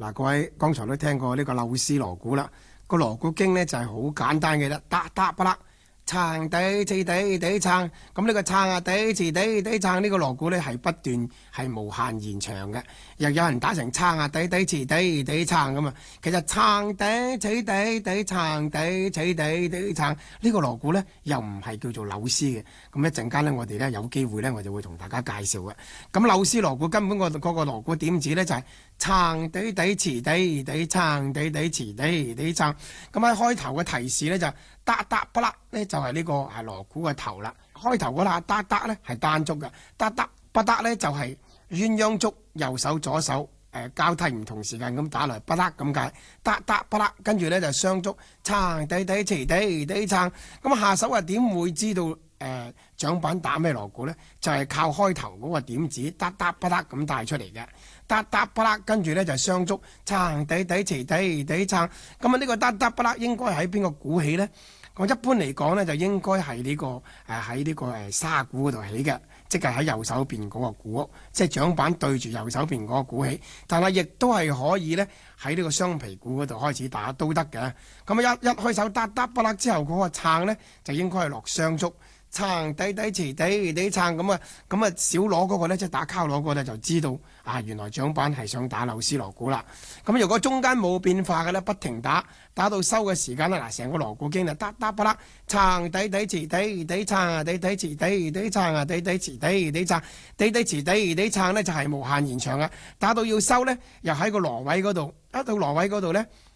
嗱，各位剛才都聽過呢個柳絲鑼鼓啦，個鑼鼓經呢就係好簡單嘅啦，嗒嗒不啦，撐地次地地撐，咁呢個撐啊地次地地撐呢個鑼鼓呢係不斷係無限延長嘅，又有人打成撐啊地地次地地撐咁啊，其實撐地次地地撐地次地地撐呢個鑼鼓呢又唔係叫做柳絲嘅，咁一陣間呢，我哋呢有機會呢，我就會同大家介紹嘅。咁柳絲鑼鼓根本嗰個鑼鼓點子呢就係撐地地次地地撐地地次地地撐，咁喺開頭嘅提示呢就嗒嗒不啦呢就係呢個係鑼鼓嘅頭啦，開頭嗰下嗒嗒呢係單足嘅，嗒嗒不嗒呢就係鴛鴦足，右手左手交替唔同時間咁打嚟不啦咁解，嗒嗒不啦，跟住呢就雙足撐地地次地地撐，咁下手點會知道掌板打咩鑼鼓呢？就係靠開頭嗰個點子嗒嗒不啦咁帶出嚟嘅，嗒嗒不啦，跟住呢就雙足撐地地次地地撐，咁啊呢個嗒嗒不啦應該喺邊個鼓起呢？我一般嚟講呢，就應該係呢個喺呢個沙鼓嗰度起嘅，即係喺右手邊嗰個鼓，即係掌板對住右手邊嗰個鼓起。但係亦都係可以呢，喺呢個雙皮鼓嗰度開始打都得嘅。咁啊一開手嗒嗒不啦之後嗰個撐呢，就應該係落雙足。撐地地次地地撐咁啊小鑼嗰個呢，即係打敲鑼嗰個呢，就知道原來掌板係想打柳絲鑼鼓啦。咁如果中間冇變化嘅呢，不停打到收嘅時間呢，嗱成個鑼鼓經就嗒嗒不啦，撐地地次地地撐啊地地次地地撐啊地地次地地撐地地次地地撐呢，就係無限延長啊！打到要收呢，又喺個鑼位嗰度，一到鑼位嗰度呢，